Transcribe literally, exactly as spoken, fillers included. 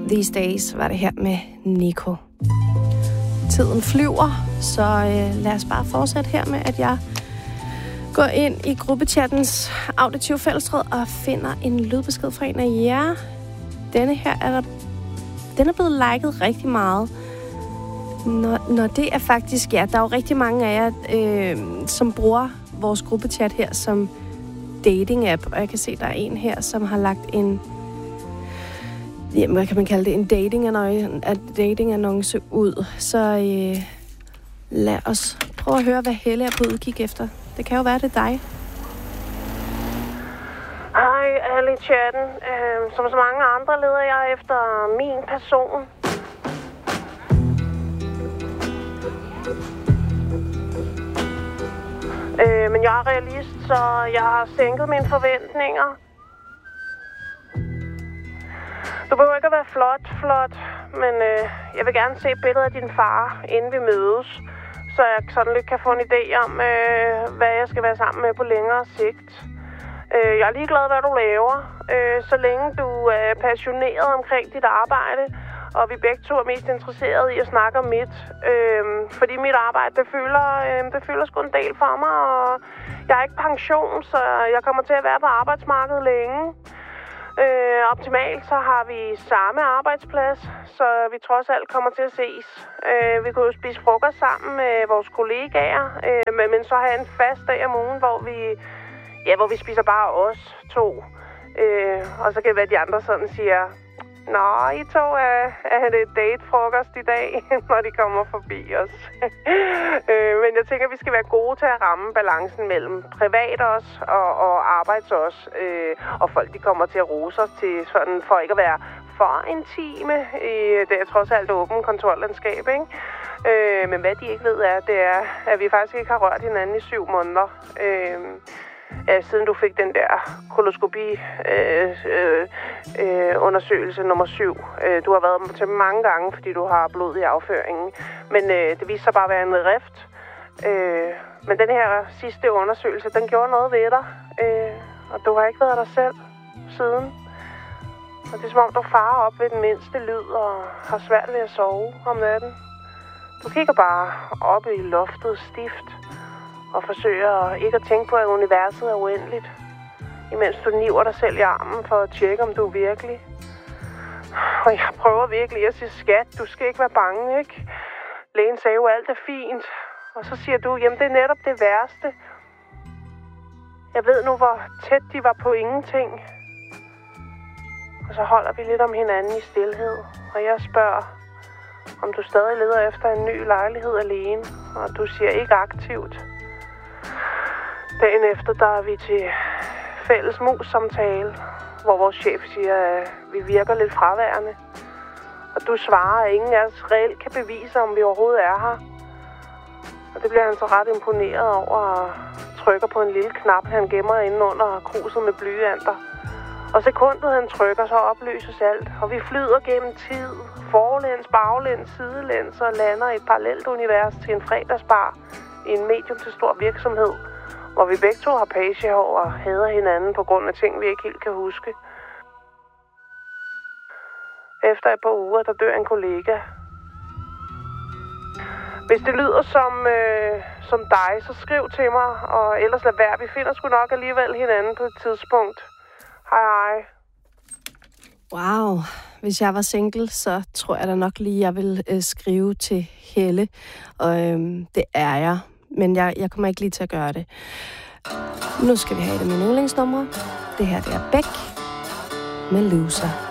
These Days var det her med Nico. Tiden flyver, så øh, lad os bare fortsætte her med, at jeg går ind i gruppechattens auditive fællestråd og finder en lydbesked fra en af jer. Denne her er der, den er blevet liket rigtig meget. Når, når det er faktisk, ja, der er jo rigtig mange af jer, øh, som bruger vores gruppechat her som dating-app, og jeg kan se, der er en her, som har lagt en, jamen, hvad kan man kalde det, en dating-annonce, dating-annonce ud. Så øh, lad os prøve at høre, hvad Helle er på udkig efter. Det kan jo være, det er dig. Hej, alle i chatten. Øh, som så mange andre leder jeg efter min person. Øh, men jeg er realist, så jeg har sænket mine forventninger. Du behøver ikke at være flot, flot, men øh, jeg vil gerne se billedet af din far, inden vi mødes, så jeg sådan lidt kan få en idé om, øh, hvad jeg skal være sammen med på længere sigt. Øh, jeg er ligeglad, hvad du laver, øh, så længe du er passioneret omkring dit arbejde, og vi begge to er mest interesserede i at snakke om mit. Øh, fordi mit arbejde, det fylder, øh, det fylder sgu en del for mig, og jeg er ikke pension, så jeg kommer til at være på arbejdsmarkedet længe. Øh, optimalt så har vi samme arbejdsplads, så vi trods alt kommer til at ses. Øh, vi kunne jo spise frokost sammen med vores kollegaer, øh, men så have en fast dag om ugen, hvor vi, ja, hvor vi spiser bare os to. Øh, og så kan det være, at de andre sådan siger, nå, I to er, er det date-frokost i dag, når de kommer forbi os. øh, men jeg tænker, at vi skal være gode til at ramme balancen mellem privat også og, og arbejds også. Øh, og folk, de kommer til at rose os til sådan, for ikke at være for intime i det er trods alt åbent kontorlandskab, ikke? Øh, men hvad de ikke ved er, det er, at vi faktisk ikke har rørt hinanden i syv måneder. Øh, Ja, siden du fik den der koloskopi øh, øh, øh, undersøgelse nummer syv. Øh, du har været til mange gange, fordi du har blod i afføringen. Men øh, det viste sig bare at være en rift. Øh, men den her sidste undersøgelse, den gjorde noget ved dig. Øh, og du har ikke været dig selv siden. Og det er som om, du farer op ved den mindste lyd og har svært ved at sove om natten. Du kigger bare op i loftet stift og forsøger ikke at tænke på, at universet er uendeligt, imens du niver dig selv i armen for at tjekke, om du er virkelig. Og jeg prøver virkelig at sige, skat, du skal ikke være bange, ikke? Lægen sagde jo, alt er fint. Og så siger du, jamen det er netop det værste. Jeg ved nu, hvor tæt de var på ingenting. Og så holder vi lidt om hinanden i stilhed, og jeg spørger, om du stadig leder efter en ny lejlighed alene, og du siger ikke aktivt. Dagen efter, der er vi til fælles mus-samtale, hvor vores chef siger, at vi virker lidt fraværende. Og du svarer, at ingen af os reelt kan bevise, om vi overhovedet er her. Og det bliver han så ret imponeret over og trykker på en lille knap, han gemmer inde under kruset med blyanter. Og sekundet han trykker, så opløses alt, og vi flyder gennem tid, forlæns, baglæns, sidelæns og lander i et parallelt univers til en fredagsbar i en medium til stor virksomhed, hvor vi begge to har pagehår og hader hinanden på grund af ting, vi ikke helt kan huske. Efter et par uger, der dør en kollega. Hvis det lyder som, øh, som dig, så skriv til mig, og ellers lad være. Vi finder sgu nok alligevel hinanden på et tidspunkt. Hej hej. Wow. Hvis jeg var single, så tror jeg da nok lige, jeg vil øh, skrive til Helle. Og øh, det er jeg. Men jeg, jeg kommer ikke lige til at gøre det. Nu skal vi have det med mine yndlingsnumre. Det her, det er Beck med Loser.